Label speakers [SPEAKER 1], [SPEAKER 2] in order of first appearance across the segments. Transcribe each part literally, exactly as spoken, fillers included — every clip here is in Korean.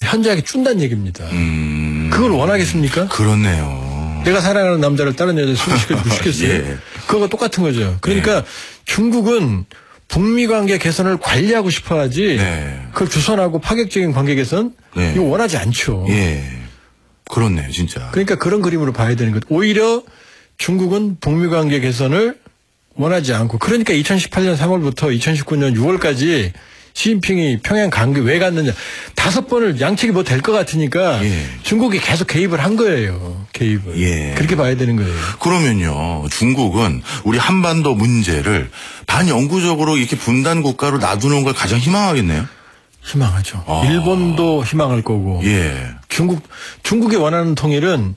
[SPEAKER 1] 현저하게 준다는 얘기입니다.
[SPEAKER 2] 음.
[SPEAKER 1] 그걸 원하겠습니까?
[SPEAKER 2] 그렇네요.
[SPEAKER 1] 내가 사랑하는 남자를 다른 여자에 소개시켜 못 시켰어요.
[SPEAKER 2] 예.
[SPEAKER 1] 그거가 똑같은 거죠. 그러니까
[SPEAKER 2] 예.
[SPEAKER 1] 중국은 북미 관계 개선을 관리하고 싶어 하지
[SPEAKER 2] 네.
[SPEAKER 1] 그걸 주선하고 파격적인 관계 개선
[SPEAKER 2] 네.
[SPEAKER 1] 이거 원하지 않죠.
[SPEAKER 2] 예. 그렇네요, 진짜.
[SPEAKER 1] 그러니까 그런 그림으로 봐야 되는 것. 오히려 중국은 북미 관계 개선을 원하지 않고 그러니까 이천십팔 년 삼월부터 이천십구 년 유월까지 시진핑이 평양 간 게 왜 갔느냐. 다섯 번을 양측이 뭐 될 것 같으니까
[SPEAKER 2] 예.
[SPEAKER 1] 중국이 계속 개입을 한 거예요. 개입을.
[SPEAKER 2] 예.
[SPEAKER 1] 그렇게 봐야 되는 거예요.
[SPEAKER 2] 그러면요, 중국은 우리 한반도 문제를 반영구적으로 이렇게 분단 국가로 놔두는 걸 가장 희망하겠네요?
[SPEAKER 1] 희망하죠.
[SPEAKER 2] 아.
[SPEAKER 1] 일본도 희망할 거고.
[SPEAKER 2] 예.
[SPEAKER 1] 중국, 중국이 원하는 통일은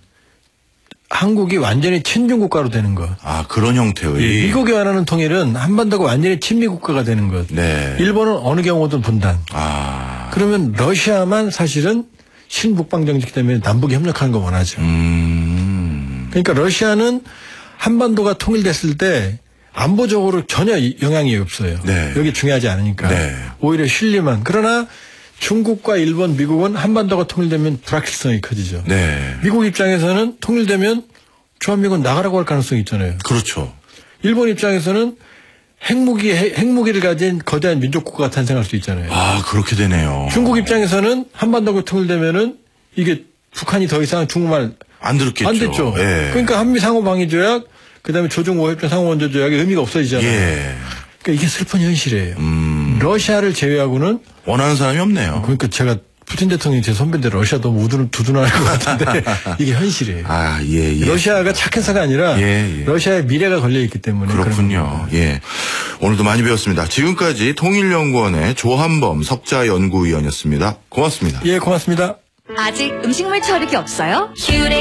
[SPEAKER 1] 한국이 완전히 친중 국가로 되는 것.
[SPEAKER 2] 아, 그런 형태의.
[SPEAKER 1] 예, 미국이 원하는 통일은 한반도가 완전히 친미 국가가 되는 것.
[SPEAKER 2] 네.
[SPEAKER 1] 일본은 어느 경우든 분단.
[SPEAKER 2] 아.
[SPEAKER 1] 그러면 러시아만 사실은 신북방 정책 때문에 남북이 협력하는 거 원하죠.
[SPEAKER 2] 음.
[SPEAKER 1] 그러니까 러시아는 한반도가 통일됐을 때 안보적으로 전혀 영향이 없어요.
[SPEAKER 2] 네.
[SPEAKER 1] 여기 중요하지 않으니까.
[SPEAKER 2] 네.
[SPEAKER 1] 오히려 실리만. 그러나 중국과 일본, 미국은 한반도가 통일되면 불확실성이 커지죠.
[SPEAKER 2] 네.
[SPEAKER 1] 미국 입장에서는 통일되면 주한미군 나가라고 할 가능성이 있잖아요.
[SPEAKER 2] 그렇죠.
[SPEAKER 1] 일본 입장에서는 핵무기, 핵무기를 가진 거대한 민족국가가 탄생할 수 있잖아요.
[SPEAKER 2] 아, 그렇게 되네요.
[SPEAKER 1] 중국 입장에서는 한반도가 통일되면은 이게 북한이 더 이상 중국말
[SPEAKER 2] 안 들었겠죠.
[SPEAKER 1] 안 됐죠.
[SPEAKER 2] 예.
[SPEAKER 1] 그러니까 한미 상호방위조약, 그다음에 조중오협정 상호원조조약의 의미가 없어지잖아요.
[SPEAKER 2] 예.
[SPEAKER 1] 그러니까 이게 슬픈 현실이에요.
[SPEAKER 2] 음.
[SPEAKER 1] 러시아를 제외하고는
[SPEAKER 2] 원하는 사람이 없네요.
[SPEAKER 1] 그러니까 제가 푸틴 대통령이 제 선배인데 러시아 너무 우두를 두둔할 것 같은데 이게 현실이에요.
[SPEAKER 2] 아, 예, 예.
[SPEAKER 1] 러시아가 착해서가 아니라
[SPEAKER 2] 예, 예.
[SPEAKER 1] 러시아의 미래가 걸려 있기 때문에
[SPEAKER 2] 그렇군요. 예. 오늘도 많이 배웠습니다. 지금까지 통일연구원의 조한범 석자연구위원이었습니다. 고맙습니다.
[SPEAKER 1] 예, 고맙습니다.
[SPEAKER 3] 아직 음식물 처리기 없어요? 휴대